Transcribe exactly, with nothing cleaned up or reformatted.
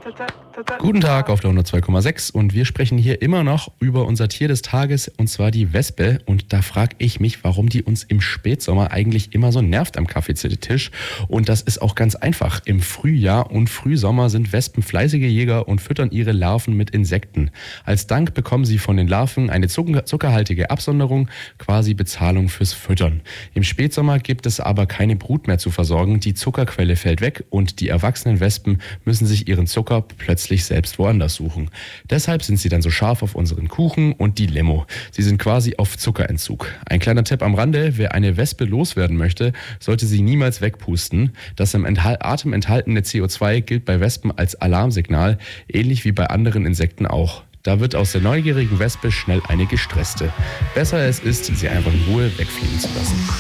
Guten Tag auf der hundertzwei Komma sechs und wir sprechen hier immer noch über unser Tier des Tages und zwar die Wespe. Und da frage ich mich, warum die uns im Spätsommer eigentlich immer so nervt am Kaffeetisch. Und das ist auch ganz einfach. Im Frühjahr und Frühsommer sind Wespen fleißige Jäger und füttern ihre Larven mit Insekten. Als Dank bekommen sie von den Larven eine zucker- zuckerhaltige Absonderung, quasi Bezahlung fürs Füttern. Im Spätsommer gibt es aber keine Brut mehr zu versorgen. Die Zuckerquelle fällt weg und die erwachsenen Wespen müssen sich ihren Zucker plötzlich selbst woanders suchen. Deshalb sind sie dann so scharf auf unseren Kuchen und die Limo. Sie sind quasi auf Zuckerentzug. Ein kleiner Tipp am Rande: Wer eine Wespe loswerden möchte, sollte sie niemals wegpusten. Das im Enthal- Atem enthaltene C O zwei gilt bei Wespen als Alarmsignal, ähnlich wie bei anderen Insekten auch. Da wird aus der neugierigen Wespe schnell eine gestresste. Besser es ist, sie einfach in Ruhe wegfliegen zu lassen.